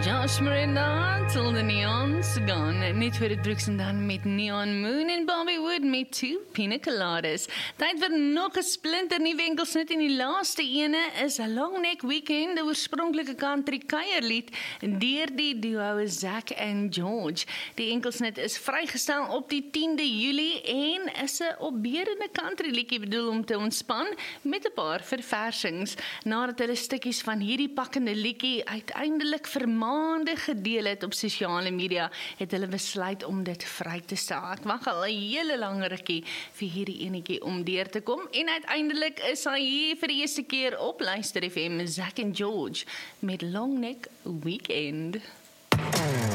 Josh Miranda, Till the Neon's Gone. Net voor het Brooks en dan met Neon Moon en Bobby Wood met Two Pina Coladas. Tyd vir nog 'n splinter nuwe enkelsnit en die laaste ene is a Long Neck Weekend, 'n oorspronklike country kuierlied deur die duo Zack en George. Die enkelsnit is vrygestel op die 10de Julie en is 'n opbeurende country liedjie bedoel om te ontspan met 'n paar verversings. Nadat hulle stukkies van hierdie pakkende liedjie uiteindelik vir maande gedeel het op sosiale media, het hulle besluit om dit vry te stel. Ek wag al 'n hele lang rukkie vir hierdie enetjie om deur te kom en uiteindelik is hy hier vir die eerste keer op Luister FM, Zack and George met Long Neck Weekend.